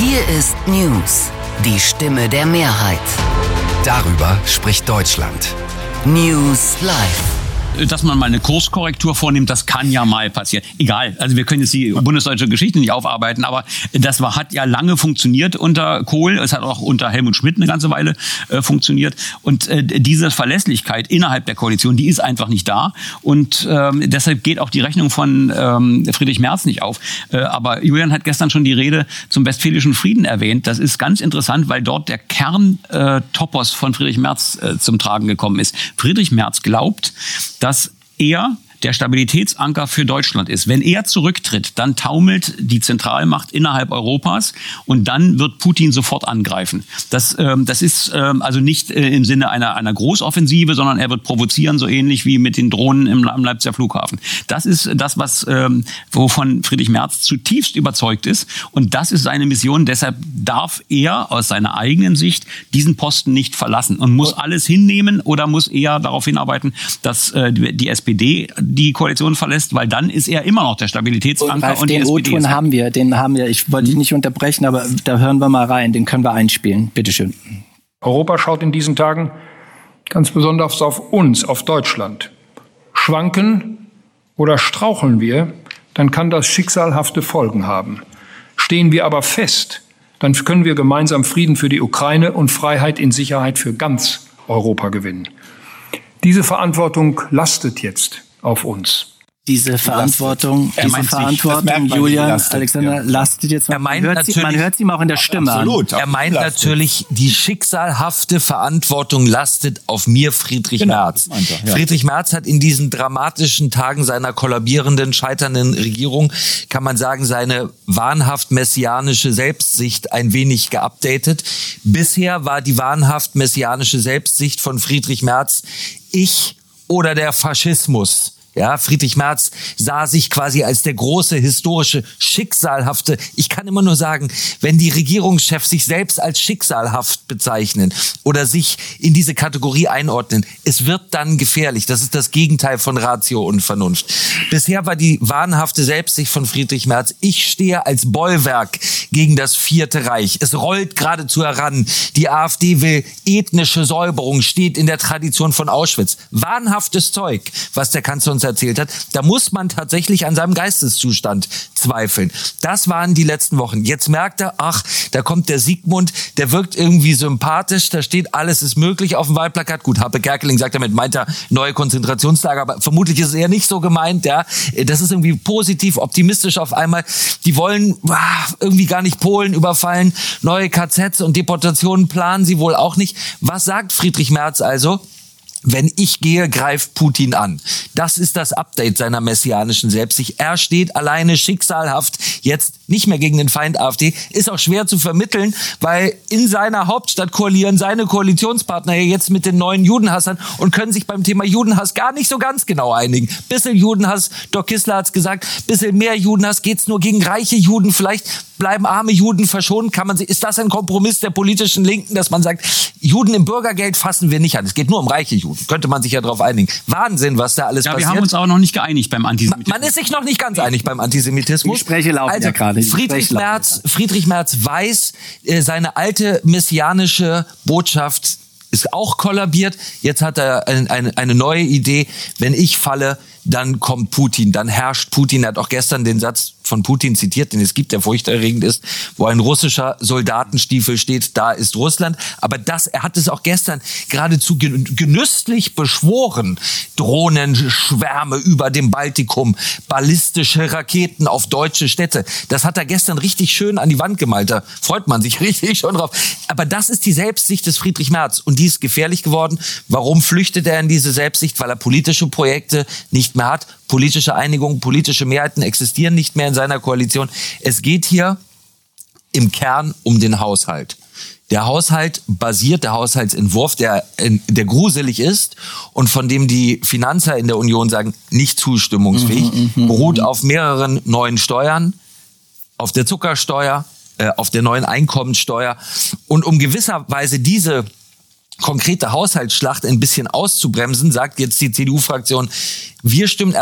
Hier ist News, die Stimme der Mehrheit. Darüber spricht Deutschland. News Live. Dass man mal eine Kurskorrektur vornimmt, das kann ja mal passieren. Egal, also wir können jetzt die bundesdeutsche Geschichte nicht aufarbeiten, aber hat ja lange funktioniert unter Kohl. Es hat auch unter Helmut Schmidt eine ganze Weile funktioniert. Und diese Verlässlichkeit innerhalb der Koalition, die ist einfach nicht da. Und deshalb geht auch die Rechnung von Friedrich Merz nicht auf. Aber Julian hat gestern schon die Rede zum Westfälischen Frieden erwähnt. Das ist ganz interessant, weil dort der Kerntopos von Friedrich Merz zum Tragen gekommen ist. Friedrich Merz glaubt, dass er der Stabilitätsanker für Deutschland ist. Wenn er zurücktritt, dann taumelt die Zentralmacht innerhalb Europas und dann wird Putin sofort angreifen. Das ist also nicht im Sinne einer Großoffensive, sondern er wird provozieren, so ähnlich wie mit den Drohnen am Leipziger Flughafen. Das ist das, wovon Friedrich Merz zutiefst überzeugt ist. Und das ist seine Mission. Deshalb darf er aus seiner eigenen Sicht diesen Posten nicht verlassen und muss alles hinnehmen oder muss eher darauf hinarbeiten, dass die SPD die Koalition verlässt, weil dann ist er immer noch der Stabilitätsanker. Und den O-Ton haben wir. Ich wollte dich nicht unterbrechen, aber da hören wir mal rein. Den können wir einspielen. Bitteschön. Europa schaut in diesen Tagen ganz besonders auf uns, auf Deutschland. Schwanken oder straucheln wir, dann kann das schicksalhafte Folgen haben. Stehen wir aber fest, dann können wir gemeinsam Frieden für die Ukraine und Freiheit in Sicherheit für ganz Europa gewinnen. Diese Verantwortung lastet jetzt auf uns. Diese Verantwortung, Julian, Alexander, lastet jetzt mal. Man hört sie auch in der Stimme absolut, an. Er meint natürlich, die schicksalhafte Verantwortung lastet auf mir, Friedrich Merz. Friedrich Merz hat in diesen dramatischen Tagen seiner kollabierenden, scheiternden Regierung, kann man sagen, seine wahnhaft messianische Selbstsicht ein wenig geupdatet. Bisher war die wahnhaft messianische Selbstsicht von Friedrich Merz ich oder der Faschismus. Ja, Friedrich Merz sah sich quasi als der große, historische, schicksalhafte. Ich kann immer nur sagen, wenn die Regierungschefs sich selbst als schicksalhaft bezeichnen oder sich in diese Kategorie einordnen, es wird dann gefährlich. Das ist das Gegenteil von Ratio und Vernunft. Bisher war die wahnhafte Selbstsicht von Friedrich Merz, ich stehe als Bollwerk gegen das Vierte Reich. Es rollt geradezu heran. Die AfD will ethnische Säuberung, steht in der Tradition von Auschwitz. Wahnhaftes Zeug, was der Kanzler uns erzählt hat. Da muss man tatsächlich an seinem Geisteszustand zweifeln. Das waren die letzten Wochen. Jetzt merkt er, da kommt der Sigmund, der wirkt irgendwie sympathisch, da steht, alles ist möglich auf dem Wahlplakat. Gut, Harpe Kerkeling sagt damit, meint er neue Konzentrationslager, aber vermutlich ist es eher nicht so gemeint. Ja. Das ist irgendwie positiv, optimistisch auf einmal. Die wollen irgendwie gar nicht Polen überfallen, neue KZs und Deportationen planen sie wohl auch nicht. Was sagt Friedrich Merz also? Wenn ich gehe, greift Putin an. Das ist das Update seiner messianischen Selbstsicht. Er steht alleine schicksalhaft jetzt nicht mehr gegen den Feind AfD. Ist auch schwer zu vermitteln, weil in seiner Hauptstadt koalieren seine Koalitionspartner jetzt mit den neuen Judenhassern und können sich beim Thema Judenhass gar nicht so ganz genau einigen. Bisschen Judenhass, Doc Kissler hat's gesagt, bisschen mehr Judenhass, geht's nur gegen reiche Juden, vielleicht bleiben arme Juden verschont, ist das ein Kompromiss der politischen Linken, dass man sagt, Juden im Bürgergeld fassen wir nicht an. Es geht nur um reiche Juden. Könnte man sich ja darauf einigen. Wahnsinn, was da alles passiert. Wir haben uns auch noch nicht geeinigt beim Antisemitismus. Man ist sich noch nicht ganz einig beim Antisemitismus. Die Gespräche laufen ja gerade. Friedrich Merz weiß, seine alte messianische Botschaft ist auch kollabiert. Jetzt hat er eine neue Idee. Wenn ich falle, dann kommt Putin, dann herrscht Putin. Er hat auch gestern den Satz von Putin zitiert, den es gibt, der furchterregend ist, wo ein russischer Soldatenstiefel steht, da ist Russland. Aber er hat es auch gestern geradezu genüsslich beschworen. Drohnenschwärme über dem Baltikum, ballistische Raketen auf deutsche Städte. Das hat er gestern richtig schön an die Wand gemalt. Da freut man sich richtig schon drauf. Aber das ist die Selbstsicht des Friedrich Merz. Und die ist gefährlich geworden. Warum flüchtet er in diese Selbstsicht? Weil er politische Projekte nicht mehr hat. Politische Einigung, politische Mehrheiten existieren nicht mehr in seiner Koalition. Es geht hier im Kern um den Haushalt. Der Haushaltsentwurf, der gruselig ist und von dem die Finanzer in der Union sagen, nicht zustimmungsfähig, beruht auf mehreren neuen Steuern, auf der Zuckersteuer, auf der neuen Einkommensteuer. Und um gewisserweise diese konkrete Haushaltsschlacht ein bisschen auszubremsen, sagt jetzt die CDU-Fraktion, wir stimmen